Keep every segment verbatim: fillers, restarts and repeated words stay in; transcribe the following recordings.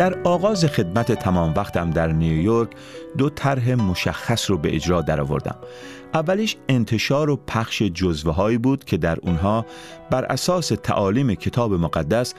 در آغاز خدمت تمام وقتم در نیویورک دو طرح مشخص رو به اجرا درآوردم. اولیش انتشار و پخش جزوه هایی بود که در اونها بر اساس تعالیم کتاب مقدس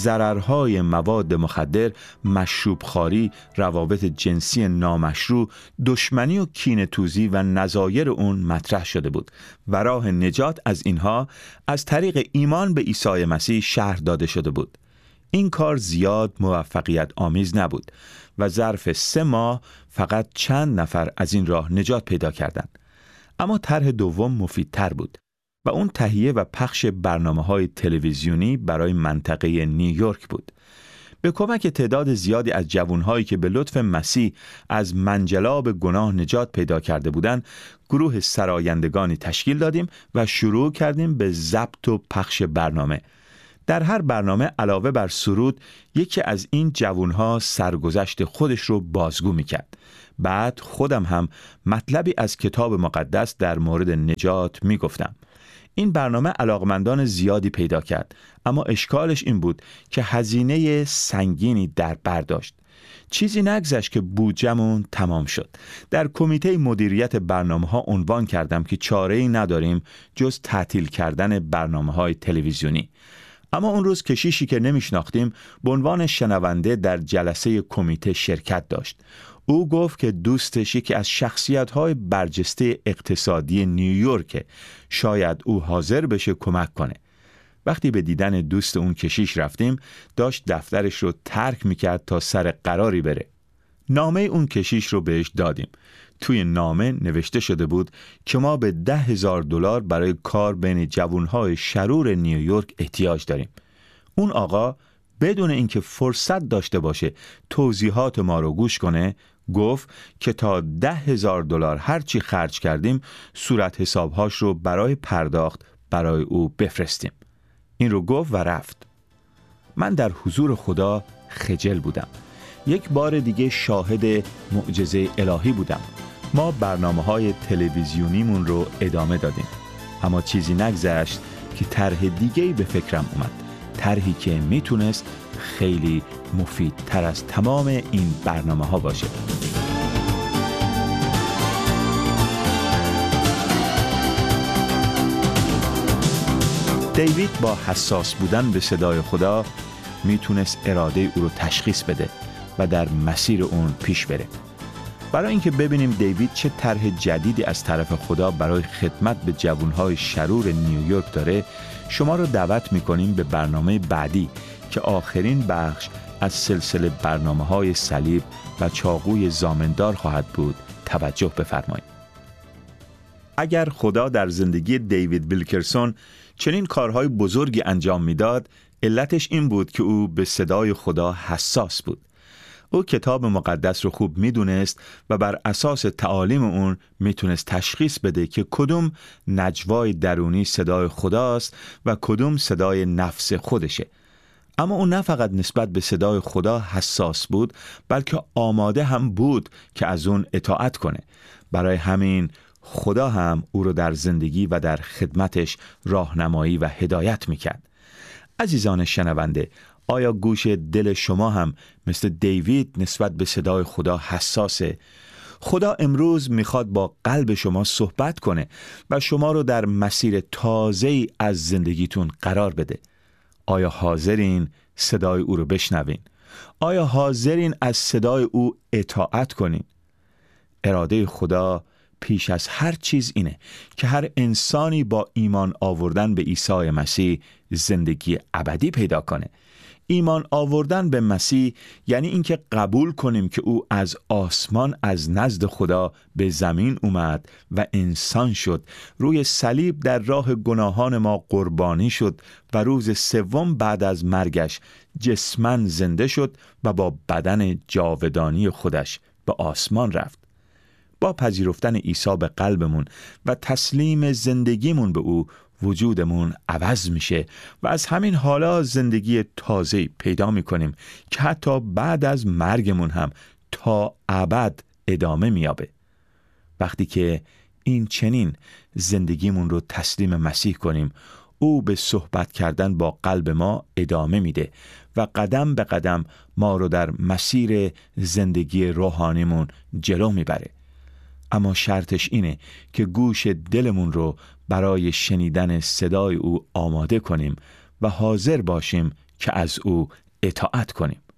ضررهای مواد مخدر، مشروب خواری، روابط جنسی نامشروع، دشمنی و کینه‌توزی و نظایر اون مطرح شده بود و راه نجات از اینها از طریق ایمان به عیسی مسیح شرح داده شده بود. این کار زیاد موفقیت آمیز نبود و ظرف سه ماه فقط چند نفر از این راه نجات پیدا کردند. اما طرح دوم مفیدتر بود و اون تهیه و پخش برنامه‌های تلویزیونی برای منطقه نیویورک بود. به کمک تعداد زیادی از جوانهایی که به لطف مسیح از منجلاب گناه نجات پیدا کرده بودند، گروه سرایندگانی تشکیل دادیم و شروع کردیم به ضبط و پخش برنامه. در هر برنامه علاوه بر سرود، یکی از این جوانها سرگذشت خودش رو بازگو میکرد. بعد خودم هم مطلبی از کتاب مقدس در مورد نجات میگفتم. این برنامه علاقمندان زیادی پیدا کرد، اما اشکالش این بود که هزینه سنگینی در بر داشت. چیزی نگذشت که بودجه‌مون تمام شد. در کمیته مدیریت برنامه‌ها عنوان کردم که چاره‌ای نداریم جز تعطیل کردن برنامه‌های تلویزیونی. اما اون روز کشیشی که نمیشناختیم به عنوان شنونده در جلسه کمیته شرکت داشت. او گفت که دوستش یکی از شخصیت‌های برجسته اقتصادی نیویورک، شاید او حاضر بشه کمک کنه. وقتی به دیدن دوست اون کشیش رفتیم، داشت دفترش رو ترک میکرد تا سر قراری بره. نامه اون کشیش رو بهش دادیم. توی نامه نوشته شده بود که ما به ده هزار دلار برای کار بین جوانهای شرور نیویورک احتیاج داریم. اون آقا بدون اینکه فرصت داشته باشه توضیحات ما رو گوش کنه، گفت که تا ده هزار دلار هرچی خرج کردیم صورت حسابهاش رو برای پرداخت برای او بفرستیم. این رو گفت و رفت. من در حضور خدا خجل بودم. یک بار دیگه شاهد معجزه الهی بودم. ما برنامه‌های تلویزیونیمون رو ادامه دادیم، اما چیزی نگذشت که طرح دیگه‌ای به فکرم اومد. طرحی که میتونست خیلی مفیدتر از تمام این برنامه‌ها باشه. دیوید با حساس بودن به صدای خدا میتونست اراده او رو تشخیص بده و در مسیر اون پیش بره. برای اینکه ببینیم دیوید چه طرح جدیدی از طرف خدا برای خدمت به جوانهای شرور نیویورک داره، شما رو دعوت میکنیم به برنامه بعدی که آخرین بخش از سلسله برنامه‌های صلیب و چاقوی زامندار خواهد بود توجه بفرمایید. اگر خدا در زندگی دیوید ویلکرسون چنین کارهای بزرگی انجام میداد، علتش این بود که او به صدای خدا حساس بود. او کتاب مقدس رو خوب میدونست و بر اساس تعالیم اون میتونست تشخیص بده که کدوم نجوای درونی صدای خداست و کدوم صدای نفس خودشه. اما او نه فقط نسبت به صدای خدا حساس بود، بلکه آماده هم بود که از اون اطاعت کنه. برای همین خدا هم او رو در زندگی و در خدمتش راهنمایی و هدایت میکرد. عزیزان شنونده، آیا گوش دل شما هم مثل دیوید نسبت به صدای خدا حساسه؟ خدا امروز میخواد با قلب شما صحبت کنه و شما رو در مسیر تازه‌ای از زندگیتون قرار بده. آیا حاضرین صدای او رو بشنوین؟ آیا حاضرین از صدای او اطاعت کنین؟ اراده خدا پیش از هر چیز اینه که هر انسانی با ایمان آوردن به عیسی مسیح زندگی ابدی پیدا کنه. ایمان آوردن به مسیح یعنی اینکه قبول کنیم که او از آسمان از نزد خدا به زمین اومد و انسان شد، روی صلیب در راه گناهان ما قربانی شد و روز سوم بعد از مرگش جسماً زنده شد و با بدن جاودانی خودش به آسمان رفت. با پذیرفتن عیسی به قلبمون و تسلیم زندگیمون به او، وجودمون عوض میشه و از همین حالا زندگی تازه‌ای پیدا میکنیم که حتی بعد از مرگمون هم تا ابد ادامه میابه. وقتی که این چنین زندگیمون رو تسلیم مسیح کنیم، او به صحبت کردن با قلب ما ادامه میده و قدم به قدم ما رو در مسیر زندگی روحانیمون جلو میبره. اما شرطش اینه که گوش دلمون رو برای شنیدن صدای او آماده کنیم و حاضر باشیم که از او اطاعت کنیم.